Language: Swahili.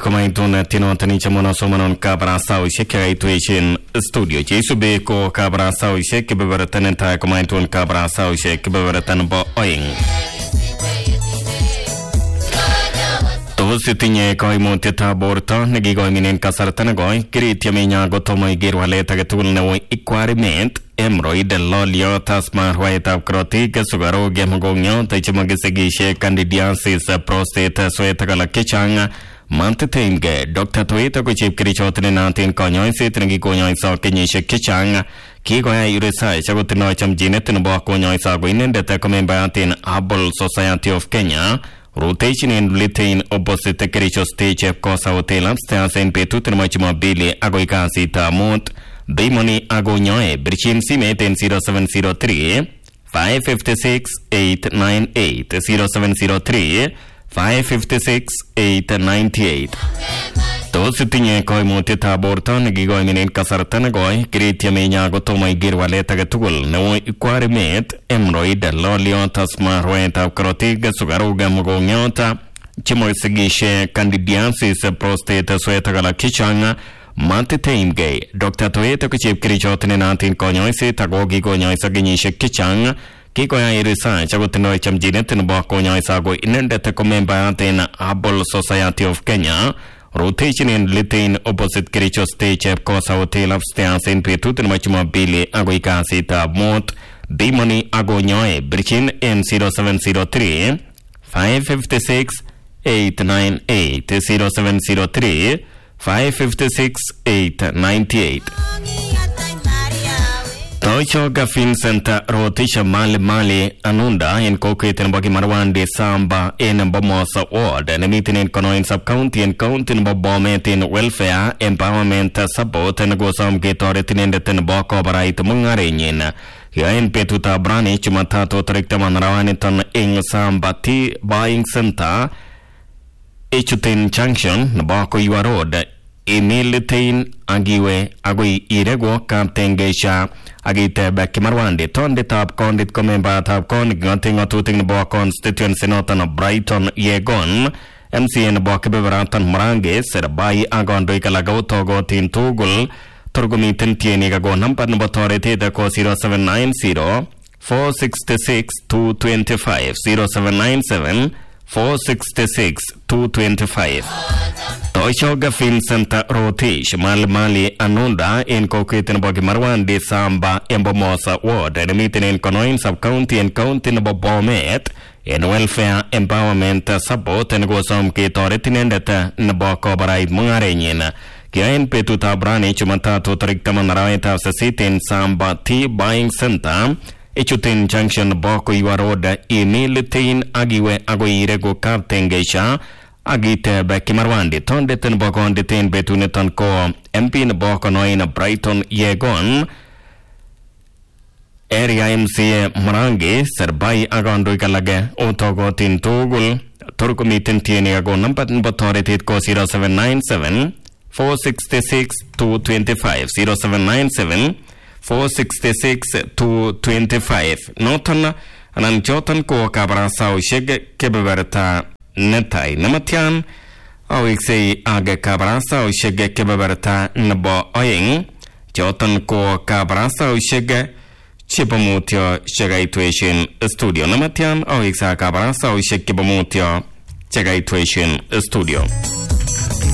komaitun tinotani chamono somanon kabrasa usheke tuition studio Jesube ko kabrasa usheke beberatan ta komaitun kabrasa usheke beberatan bo oing to sitinye koimutyet ab borto nekikoiminen kasarta nekoi kirityaminya kotomo iker walet agetugul neu ikwariment hemorrhoid loliot asthma rwaetab korotik sukaruk hemokong'yot chemokisikishe candidiasis prostate swet ak alak chechang mantitemge Dr. Toeta ko chepkerichot nenatin konyoiset nekikonyoiso kenyisiek chechang kikoyai research akotindoi chamchinet nebo konyoiso ko inendet ko membayatin Herbal Society of Kenya rotation in Britain opposite Kericho Stage Kosa Hotel upstairs en betut nebo Jumapili akoi kasitab mut Bimoni agonyoe birchin simet en 0703 556 898 0703 556 898 tos itinye koimutyetab borto nekikoiminen kasarta nekoi kirityaminya kotomo iker walet agetugul neu ikwarimet hemorrhoid loliot asthma rwaetab korotik sukaruk hemokong'yot chemokisikishe candidiasis prostate swet ak alak chechang matiteimgei Dr. Toeta ko chepkerichot nenatin konyoiset ako kikonyoiso kenyisiek chechang kikoyai research akotindoi chamchinet nebo konyoiso ko inendet ko membayatin Herbal Society of Kenya rotation in Britain opposite Kericho Stage Kosa Hotel upstairs en betut nebo Jumapili akoi kasitab mut Bimoni agonyoe birchin en 0703 556 898 0703 556 898 Tocho Gafin Center rotisha mali anunda en kokwet nebo Kimarwandi Samba en Bomosa Ward nemitin en Konoin Sub-County en County nebo Bomet en Welfare Empowerment Support negosom ketoretin endet nebo kobarait mung'arenyin en betutab rani Jumatatu tarik 10 arawaniton en Samba Tea Buying Center Echutin Junction nebo Koiwa Road Emilitain agiwe agoi irego kaptengesha agitebe Kimarwandi tondetab kondit ko membatab kondit ng'atutik nebo constituency noton Brighton Yegon MCA nebo kebeberatan Marange Serbai ak kandoik alak kotogotin tugul torkomiten tienik ako namba nebo toretet ko 0790 466 225 0797 466 225 Tocho Gafin Center rotish mali anunda en kokwet nebo Kimarwandi Samba en Bomosa Ward nemitin en Konoin Sub-County en County nebo Bomet en Welfare Empowerment Support negosom ketoret inendet nebo kobarait mung'arenyin kiyaen betutab rani Jumatatu tarik 10 arawetab 8 en Samba Tea Buying Center Echutin Junction nebo Koiwa Road Emilitain agiwe agoi irego kaptengesha agitebe Kimarwandi tondet nebo kondit en betuniton ko MP nebo Konoin Brighton Yegon Area MCA Marange Serbai ak kandoik alage otogotin tugul torkomiten tienik ako namba nebo toretet ko 0797 466 225 0797 466 225 noton anan choton ko kabarasaushek kebeberta netai nematyan awiksei age kabarasaushek kebeberta nebo oeng choton ko kabarasaushek chebo mutyo chekaitweshin studio nematyan awiksa kabarasaushek chebo mutyo chekaitweshin studio